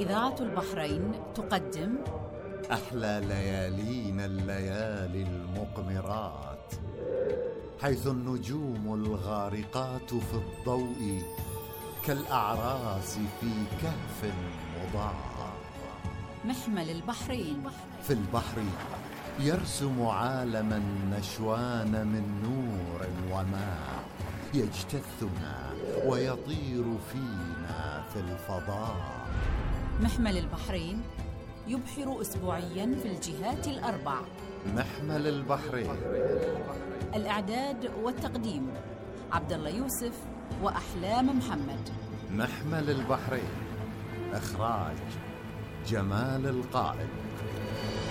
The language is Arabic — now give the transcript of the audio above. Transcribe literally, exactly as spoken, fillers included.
إذاعة البحرين تقدم أحلى ليالينا الليالي المقمرات، حيث النجوم الغارقات في الضوء كالأعراس في كهف مضاء. محمل البحرين. في البحر يرسم عالما نشوان من نور وماء، يجتثنا ويطير فينا في الفضاء. محمل البحرين يبحر أسبوعيا في الجهات الأربع. محمل البحرين. الإعداد والتقديم عبد الله يوسف وأحلام محمد. محمل البحرين. إخراج جمال القائد.